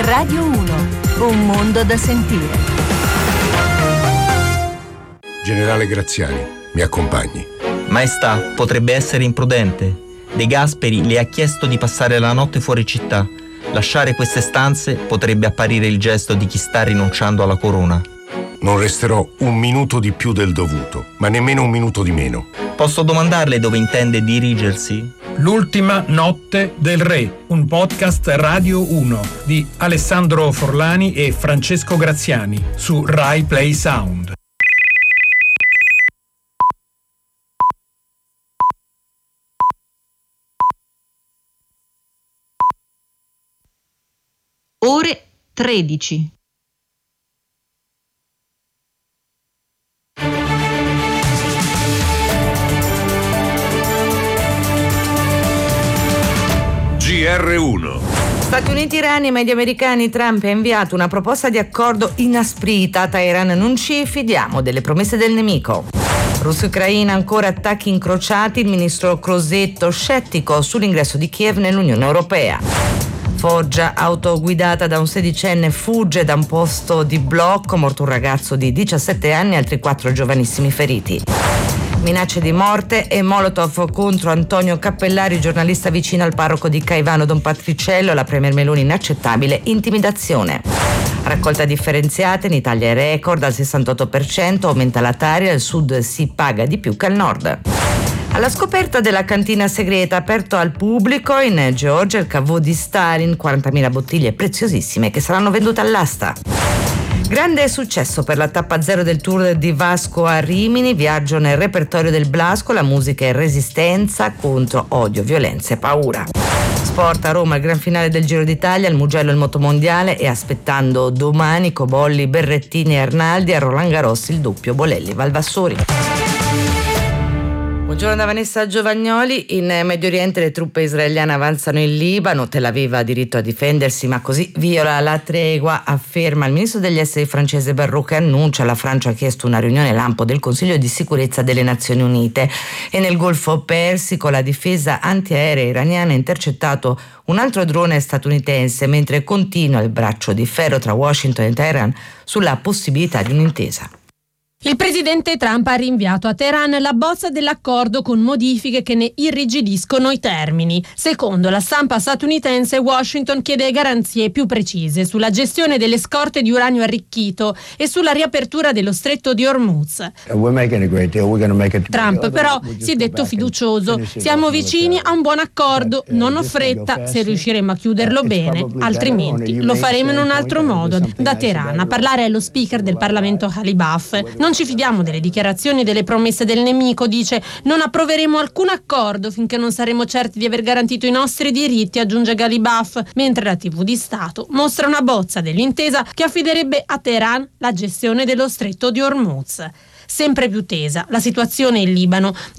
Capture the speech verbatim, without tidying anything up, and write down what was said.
Radio uno, un mondo da sentire. Generale Graziani, mi accompagni. Maestà, potrebbe essere imprudente. De Gasperi le ha chiesto di passare la notte fuori città. Lasciare queste stanze potrebbe apparire il gesto di chi sta rinunciando alla corona. Non resterò un minuto di più del dovuto, ma nemmeno un minuto di meno. Posso domandarle dove intende dirigersi? L'ultima notte del re, un podcast Radio uno di Alessandro Forlani e Francesco Graziani su Rai Play Sound. Ore tredici. G R uno. Stati Uniti, Iran e media americani. Trump ha inviato una proposta di accordo inasprita. Teheran non ci fidiamo delle promesse del nemico. Russia-Ucraina, ancora attacchi incrociati. Il ministro Crosetto scettico sull'ingresso di Kiev nell'Unione Europea. Foggia, auto guidata da un sedicenne, fugge da un posto di blocco, morto un ragazzo di diciassette anni e altri quattro giovanissimi feriti. Minacce di morte e Molotov contro Antonio Cappellari, giornalista vicino al parroco di Caivano Don Patriciello. La Premier Meloni inaccettabile, intimidazione. Raccolta differenziata, in Italia è record al sessantotto per cento, aumenta la Tari, al sud si paga di più che al nord. Alla scoperta della cantina segreta, aperto al pubblico in Georgia, il cavò di Stalin, quarantamila bottiglie preziosissime che saranno vendute all'asta. Grande successo per la tappa zero del Tour di Vasco a Rimini, viaggio nel repertorio del Blasco, la musica è resistenza contro odio, violenza e paura. Sport, a Roma il gran finale del Giro d'Italia, il Mugello il motomondiale e aspettando domani Cobolli, Berrettini e Arnaldi, a Roland Garros il doppio Bolelli Valvassori. Buongiorno da Vanessa Giovagnoli. In Medio Oriente le truppe israeliane avanzano in Libano. Tel Aviv ha diritto a difendersi, ma così viola la tregua, afferma il ministro degli esteri francese Bayrou, che annuncia la Francia ha chiesto una riunione lampo del Consiglio di sicurezza delle Nazioni Unite. E nel Golfo Persico la difesa antiaerea iraniana ha intercettato un altro drone statunitense, mentre continua il braccio di ferro tra Washington e Teheran sulla possibilità di un'intesa. Il presidente Trump ha rinviato a Teheran la bozza dell'accordo con modifiche che ne irrigidiscono i termini. Secondo la stampa statunitense, Washington chiede garanzie più precise sulla gestione delle scorte di uranio arricchito e sulla riapertura dello stretto di Hormuz. Trump però si è detto fiducioso. Siamo vicini a un buon accordo, non ho fretta se riusciremo a chiuderlo bene, altrimenti lo faremo in un altro modo. Da Teheran a parlare è lo speaker del Parlamento Ghalibaf. Non ci fidiamo delle dichiarazioni e delle promesse del nemico, dice. Non approveremo alcun accordo finché non saremo certi di aver garantito i nostri diritti, aggiunge Ghalibaf, mentre la tivù di Stato mostra una bozza dell'intesa che affiderebbe a Teheran la gestione dello stretto di Hormuz. Sempre più tesa la situazione in Libano.